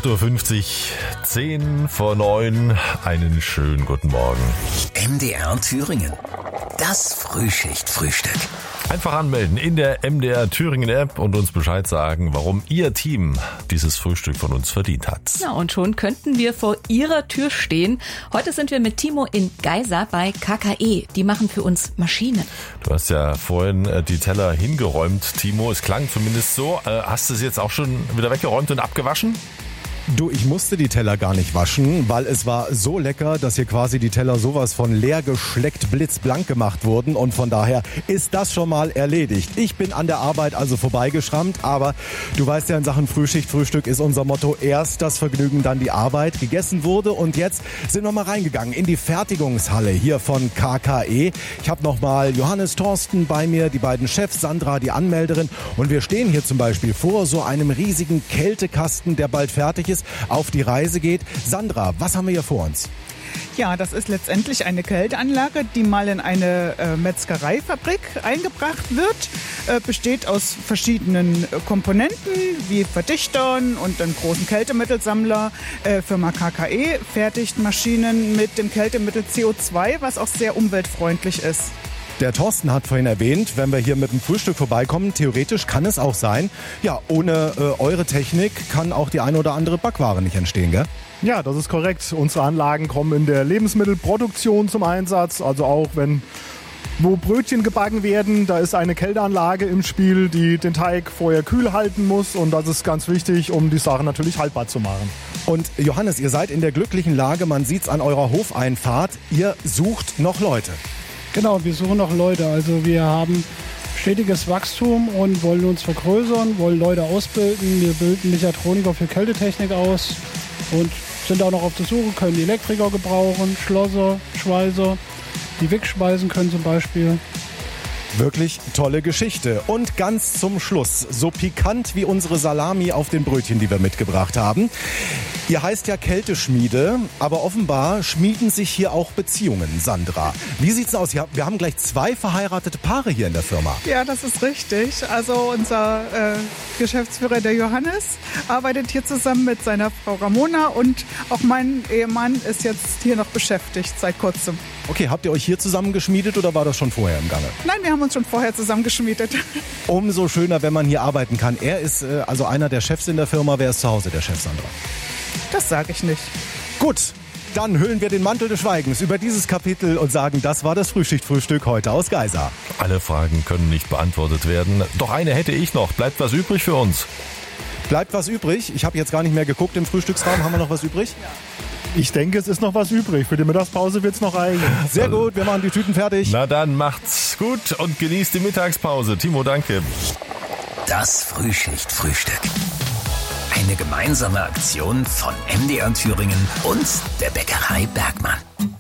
8.50 Uhr, 10 vor 9. Einen schönen guten Morgen. MDR Thüringen. Das Frühschicht-Frühstück. Einfach anmelden in der MDR Thüringen App und uns Bescheid sagen, warum Ihr Team dieses Frühstück von uns verdient hat. Ja, und schon könnten wir vor Ihrer Tür stehen. Heute sind wir mit Timo in Geisa bei KKE. Die machen für uns Maschinen. Du hast ja vorhin die Teller hingeräumt, Timo. Es klang zumindest so. Hast du es jetzt auch schon wieder weggeräumt und abgewaschen? Du, ich musste die Teller gar nicht waschen, weil es war so lecker, dass hier quasi die Teller sowas von leer geschleckt blitzblank gemacht wurden und von daher ist das schon mal erledigt. Ich bin an der Arbeit also vorbeigeschrammt, aber du weißt ja, in Sachen Frühschicht-Frühstück ist unser Motto erst das Vergnügen, dann die Arbeit. Gegessen wurde und jetzt sind wir mal reingegangen in die Fertigungshalle hier von KKE. Ich habe nochmal Johannes, Thorsten bei mir, die beiden Chefs, Sandra, die Anmelderin und wir stehen hier zum Beispiel vor so einem riesigen Kältekasten, der bald fertig ist, auf die Reise geht. Sandra, was haben wir hier vor uns? Ja, das ist letztendlich eine Kälteanlage, die mal in eine Metzgereifabrik eingebracht wird. Besteht aus verschiedenen Komponenten wie Verdichtern und einem großen Kältemittelsammler. Firma KKE fertigt Maschinen mit dem Kältemittel CO2, was auch sehr umweltfreundlich ist. Der Thorsten hat vorhin erwähnt, wenn wir hier mit dem Frühstück vorbeikommen, theoretisch kann es auch sein, ja, ohne eure Technik kann auch die eine oder andere Backware nicht entstehen, gell? Ja, das ist korrekt. Unsere Anlagen kommen in der Lebensmittelproduktion zum Einsatz. Also auch wo Brötchen gebacken werden, da ist eine Kälteanlage im Spiel, die den Teig vorher kühl halten muss. Und das ist ganz wichtig, um die Sache natürlich haltbar zu machen. Und Johannes, ihr seid in der glücklichen Lage, man sieht's an eurer Hofeinfahrt, ihr sucht noch Leute. Genau, wir suchen noch Leute. Also wir haben stetiges Wachstum und wollen uns vergrößern, wollen Leute ausbilden. Wir bilden Mechatroniker für Kältetechnik aus und sind auch noch auf der Suche, können Elektriker gebrauchen, Schlosser, Schweißer, die Wick schweißen können zum Beispiel. Wirklich tolle Geschichte. Und ganz zum Schluss, so pikant wie unsere Salami auf den Brötchen, die wir mitgebracht haben. Ihr heißt ja Kälteschmiede, aber offenbar schmieden sich hier auch Beziehungen, Sandra. Wie sieht's aus? Wir haben gleich 2 verheiratete Paare hier in der Firma. Ja, das ist richtig. Also unser Geschäftsführer, der Johannes, arbeitet hier zusammen mit seiner Frau Ramona und auch mein Ehemann ist jetzt hier noch beschäftigt seit kurzem. Okay, habt ihr euch hier zusammengeschmiedet oder war das schon vorher im Gange? Nein, wir haben uns schon vorher zusammengeschmiedet. Umso schöner, wenn man hier arbeiten kann. Er ist also einer der Chefs in der Firma. Wer ist zu Hause der Chef, Sandra? Das sage ich nicht. Gut, dann hüllen wir den Mantel des Schweigens über dieses Kapitel und sagen, das war das Frühschicht-Frühstück heute aus Geisa. Alle Fragen können nicht beantwortet werden. Doch eine hätte ich noch. Bleibt was übrig für uns? Bleibt was übrig? Ich habe jetzt gar nicht mehr geguckt im Frühstücksraum. Haben wir noch was übrig? Ja. Ich denke, es ist noch was übrig. Für die Mittagspause wird es noch reichen. Sehr gut, wir machen die Tüten fertig. Na dann macht's gut und genießt die Mittagspause. Timo, danke. Das Frühschicht-Frühstück. Eine gemeinsame Aktion von MDR Thüringen und der Bäckerei Bergmann.